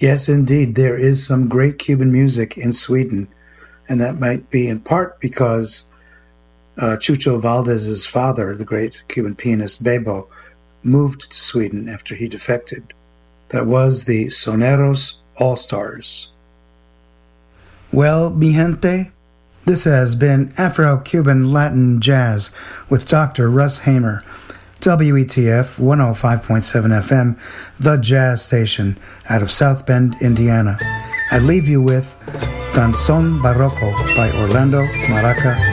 Yes, indeed, there is some great Cuban music in Sweden, and that might be in part because Chucho Valdez's father, the great Cuban pianist Bebo, moved to Sweden after he defected. That was the Soneros All-Stars. Well, mi gente, this has been Afro-Cuban Latin Jazz with Dr. Russ Hamer, WETF 105.7 FM, the jazz station out of South Bend, Indiana. I leave you with Danzón Barroco by Orlando Maraca